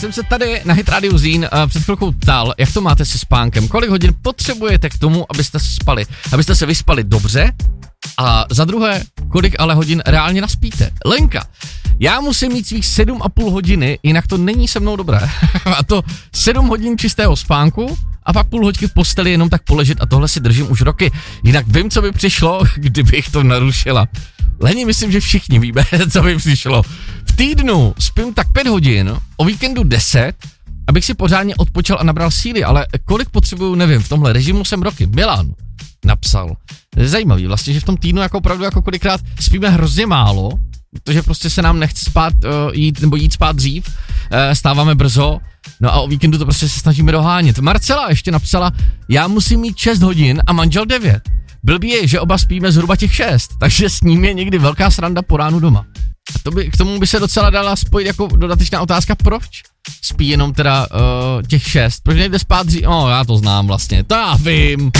jsem se tady na Hit Radio Zlín před chvilkou ptal, jak to máte se spánkem, kolik hodin potřebujete k tomu, abyste spali, abyste se vyspali dobře a za druhé, kolik ale hodin reálně naspíte. Lenka, já musím mít svých 7,5 hodiny, jinak to není se mnou dobré. A to 7 hodin čistého spánku a pak půl hoďky v posteli jenom tak poležet a tohle si držím už roky. Jinak vím, co by přišlo, kdybych to narušila. Leni, myslím, že všichni víme, co by přišlo. V týdnu spím tak 5 hodin, o víkendu 10, abych si pořádně odpočal a nabral síly, ale kolik potřebuju, nevím, v tomhle režimu jsem roky. Milan napsal. Zajímavý vlastně, že v tom týdnu jako opravdu jako kolikrát spíme hrozně málo, protože prostě se nám nechce spát, jít spát dřív, stáváme brzo, no a o víkendu to prostě se snažíme dohánět. Marcela ještě napsala, já musím mít 6 hodin a manžel 9. Blbý je, že oba spíme zhruba těch 6, takže s ním je někdy velká sranda po ránu doma. A k tomu by se docela dala spojit jako dodatečná otázka, proč spí jenom teda těch 6, proč nejde spát dřív, no já to znám vlastně, to já vím.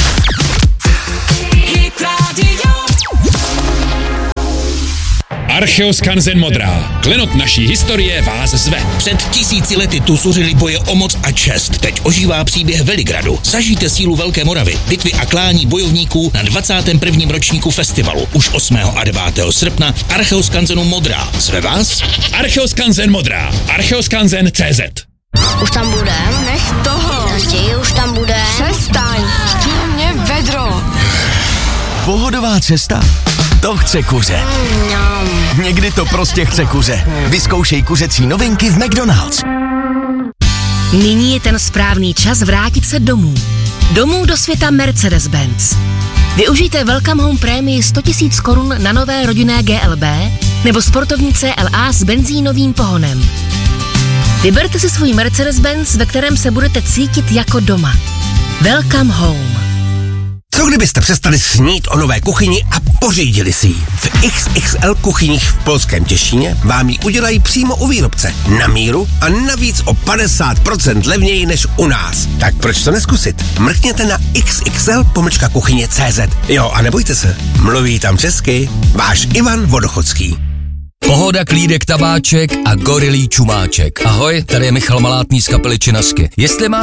Archeoskanzen Modrá. Klenot naší historie vás zve. Před 1000 lety tu zuřili boje o moc a čest. Teď ožívá příběh Veligradu. Zažijte sílu Velké Moravy, bitvy a klání bojovníků na 21. ročníku festivalu. Už 8. a 9. srpna v Archeoskanzenu Modrá. Zve vás Archeoskanzen Modrá. Archeoskanzen.cz. Už tam budem? Nech toho. Už tam budem? Přestaň. Chtěl mě vedro. Pohodová cesta? To chce kuře. Někdy to prostě chce kuře. Vyzkoušej kuřecí novinky v McDonald's. Nyní je ten správný čas vrátit se domů. Domů do světa Mercedes-Benz. Využijte Welcome Home prémii 100 000 korun na nové rodinné GLB nebo sportovní CLA s benzínovým pohonem. Vyberte si svůj Mercedes-Benz, ve kterém se budete cítit jako doma. Welcome Home. Co kdybyste přestali snít o nové kuchyni a pořídili si ji? V XXL kuchyních v polském Těšíně vám ji udělají přímo u výrobce, na míru a navíc o 50% levněji než u nás. Tak proč to neskusit? Mrkněte na xxl-kuchyně.cz. Jo, a nebojte se, mluví tam česky váš Ivan Vodochodský. Pohoda, Klídek, Tabáček a Gorilý Čumáček. Ahoj, tady je Michal Malátný z kapely Činasky. Jestli má